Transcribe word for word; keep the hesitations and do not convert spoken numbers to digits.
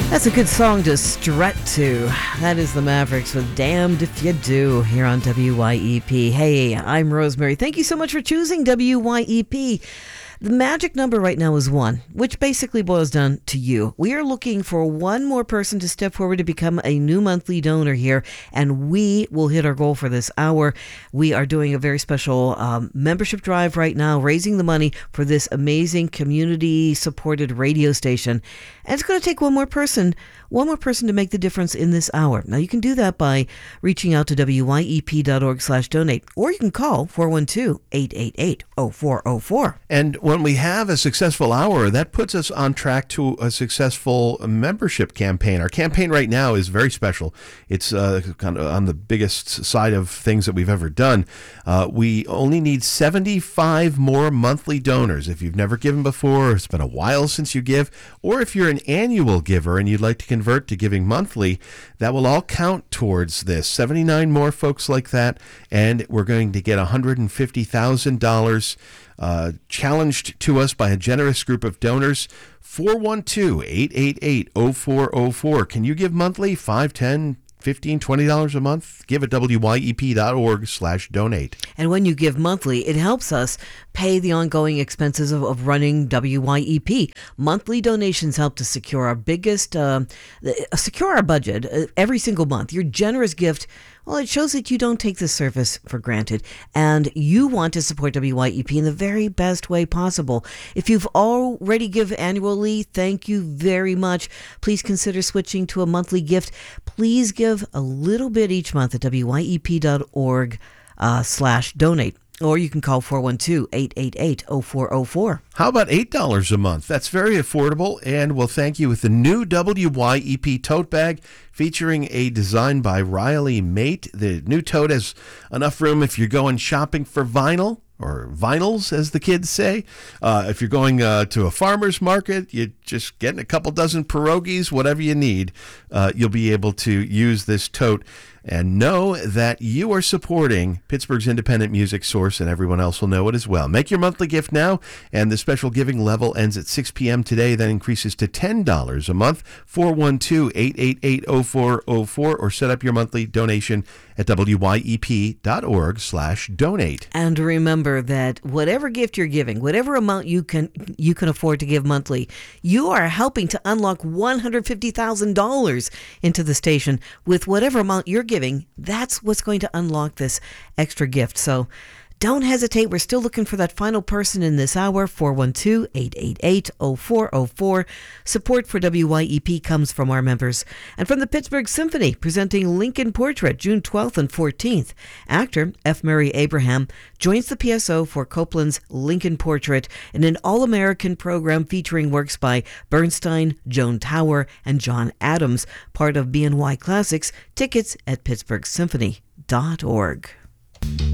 That's a good song to strut to. That is the Mavericks with Damned If You Do here on W Y E P. Hey, I'm Rosemary. Thank you so much for choosing W Y E P. The magic number right now is one, which basically boils down to you. We are looking for one more person to step forward to become a new monthly donor here, and we will hit our goal for this hour. We are doing a very special um, membership drive right now, raising the money for this amazing community-supported radio station. And it's going to take one more person, one more person to make the difference in this hour. Now, you can do that by reaching out to W Y E P dot org slash donate, or you can call four one two, eight eight eight, zero four zero four. And when we have a successful hour, that puts us on track to a successful membership campaign. Our campaign right now is very special. It's uh, kind of on the biggest side of things that we've ever done. Uh, we only need seventy-five more monthly donors. If you've never given before, or it's been a while since you give, or if you're an annual giver and you'd like to convert to giving monthly, that will all count towards this. seventy-nine more folks like that, and we're going to get one hundred fifty thousand dollars Uh, challenged to us by a generous group of donors. Four one two, eight eight eight, zero four zero four. Can you give monthly? five, ten, fifteen, twenty dollars a month? Give at W Y E P dot org slash donate. And when you give monthly, it helps us pay the ongoing expenses of, of running W Y E P. Monthly donations help to secure our biggest, uh, secure our budget uh, every single month. Your generous gift, well, it shows that you don't take this service for granted, and you want to support W Y E P in the very best way possible. If you've already given annually, thank you very much. Please consider switching to a monthly gift. Please give a little bit each month at W Y E P dot org uh, slash donate. Or you can call four one two, eight eight eight, zero four zero four. How about eight dollars a month? That's very affordable, and we'll thank you with the new W Y E P tote bag featuring a design by Riley Mate. The new tote has enough room if you're going shopping for vinyl, or vinyls, as the kids say. Uh, if you're going uh, to a farmer's market, you're just getting a couple dozen pierogies, whatever you need, uh, you'll be able to use this tote. And know that you are supporting Pittsburgh's independent music source, and everyone else will know it as well. Make your monthly gift now, and the special giving level ends at six p.m. today, then increases to ten dollars a month. four one two, eight eight eight, zero four zero four, or set up your monthly donation at W Y E P dot org slash donate. And remember that whatever gift you're giving, whatever amount you can you can afford to give monthly, you are helping to unlock one hundred fifty thousand dollars into the station. With whatever amount you're giving, that's what's going to unlock this extra gift. So don't hesitate. We're still looking for that final person in this hour. four one two, eight eight eight, zero four zero four. Support for W Y E P comes from our members. And from the Pittsburgh Symphony, presenting Lincoln Portrait, June twelfth and fourteenth. Actor F. Murray Abraham joins the P S O for Copeland's Lincoln Portrait in an all-American program featuring works by Bernstein, Joan Tower, and John Adams, part of B N Y Classics. Tickets at pittsburgh symphony dot org.